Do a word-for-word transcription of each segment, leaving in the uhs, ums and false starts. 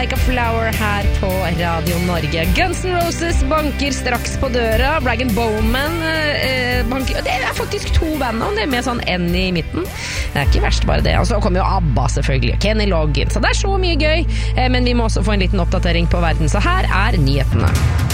Like a Flower her på Radio Norge. Guns N' Roses banker straks på døra. Rag and Bowman eh, banker. Det er faktisk to band nå, det er med sånn N i midten. Det er ikke verst bare det. Og så kommer jo ABBA selvfølgelig, Kenny Loggins. Så det er så mye gøy, eh, men vi må også få en liten oppdatering på verden. Så her er nyhetene.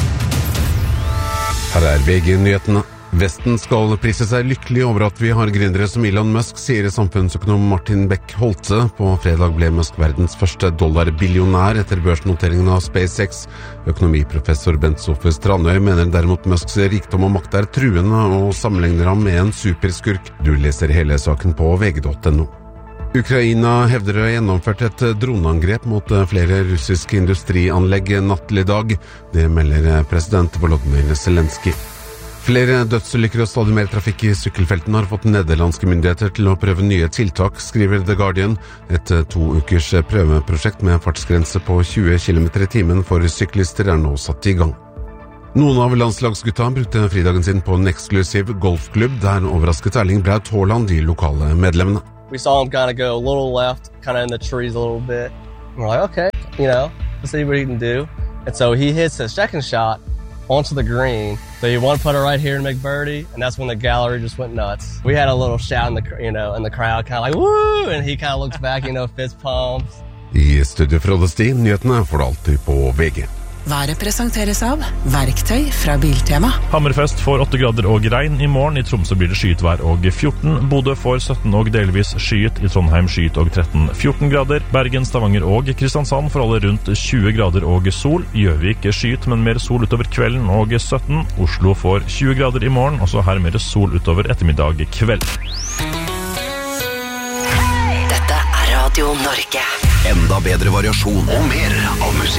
Her er V G-nyhetene. Vesten skal prise seg lykkelig over at vi har gründere som Elon Musk, sier samfunnsøkonom Martin Beck-Holtze. På fredag ble Musk verdens første dollarbillionær etter børsnoteringen av SpaceX. Økonomiprofessor Bent Sofie Strandøy mener derimot Musks rikdom og makt er truende, og sammenligner ham med en superskurk. Du leser hele saken på V G punktum no. Ukraina hevder å ha gjennomført et droneangrep mot flere russiske industrianlegg natt til i dag. Det melder president Volodymyr Zelenskyj. Flere dødsulykker og stadig mer trafikk i sykkelfeltene har fått nederlandske myndigheter til å prøve nye tiltak, skriver The Guardian. Et to ukers prøveprosjekt med fartsgrense på tjue kilometer i timen for syklister er nå satt i gang. Noen av landslagsgutta brukte fridagen sin på en eksklusiv golfklubb, der overrasket Erling Braut Haaland de lokale medlemmene. We saw him kind of go a little left, kind of in the trees a little bit. And we're like, okay, you know, let's see what he can do. And so he hits his second shot onto the green. So he one putter right here to make birdie, and that's when the gallery just went nuts. We had a little shout in the, you know, in the crowd, kind of like, woo! And he kind of looks back, you know, fist pumps. I studio fra Oddesti, nyhetene får du alltid på V G. Været presenteres av Verktøy fra Biltema. Hammerfest får åtte grader og regn i morgen. I Tromsø blir det skyet og fjorten. Bodø får sytten og delvis skyet. I Trondheim skyet og tretten fjorten grader. Bergen, Stavanger og Kristiansand får alle rundt tjue grader og sol. Gjøvik skyet, men mer sol utover kvelden og sytten. Oslo får tjue grader i morgen, og så her mer sol utover ettermiddag kveld. Dette er Radio Norge. Enda bedre variasjon og mer av musikk.